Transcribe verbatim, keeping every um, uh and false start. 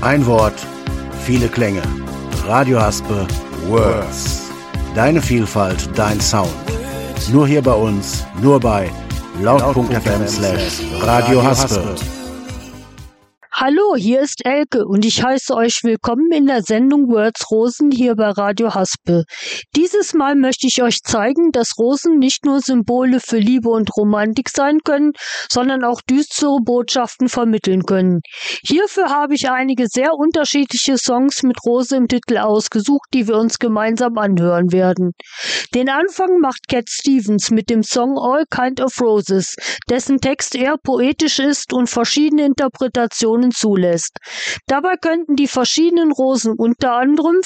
Ein Wort, viele Klänge. Radio Haspe Words. Deine Vielfalt, dein Sound. Nur hier bei uns, nur bei laut.fm slash Radio Haspe. Hallo, hier ist Elke und ich heiße euch willkommen in der Sendung Words Rosen hier bei Radio Haspe. Dieses Mal möchte ich euch zeigen, dass Rosen nicht nur Symbole für Liebe und Romantik sein können, sondern auch düstere Botschaften vermitteln können. Hierfür habe ich einige sehr unterschiedliche Songs mit Rose im Titel ausgesucht, die wir uns gemeinsam anhören werden. Den Anfang macht Cat Stevens mit dem Song All Kind of Roses, dessen Text eher poetisch ist und verschiedene Interpretationen zulässt. Dabei könnten die verschiedenen Rosen unter anderem